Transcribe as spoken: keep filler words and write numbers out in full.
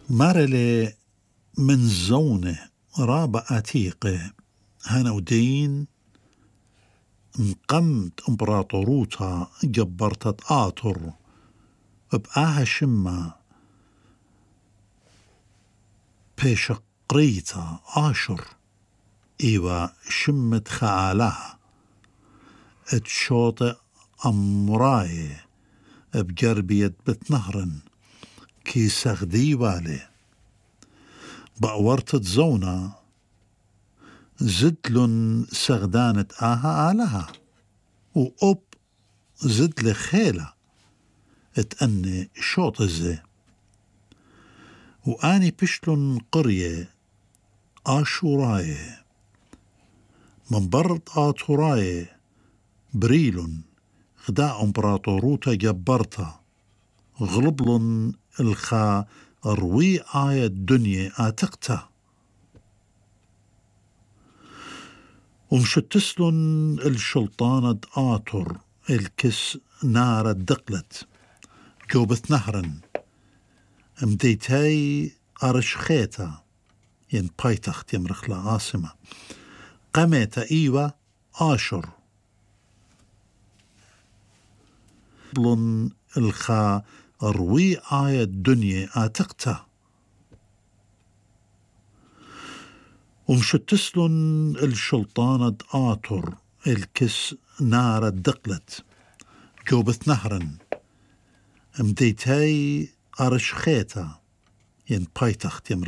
مارلي من زونه رابع عتيقه هنا ودين انقمت امبراطوروتا جبرتت آطر بآها شمة بيش قريتا آشر إيوا شمت خعالها اتشوط أمراي بجربية بتنهرن كي سغدي والي بأورتت زونا زدلن سغدانة آها آلها وأب زدل خيلة اتأني شوط الزي وآني بشلن قرية آشوراي من برد آتوراي بريلن غدا امبراطوروتا جبرتا غلبلن الخا روي آية الدنيا آتقتا ومشتسلن الشلطانة آتر الكس نار الدقلت جوبت نهرن مديتاي أرشخيتا ين بايتخت يمرخلا عاصمة قميتا إيوة آشر بلن الخا روي آية الدنيا آتقتا ومشتسلن الشلطانة آتر الكس نار الدقلت جوبت نهرن مديتاي أرشخيتا ين بايتخت يمرخلا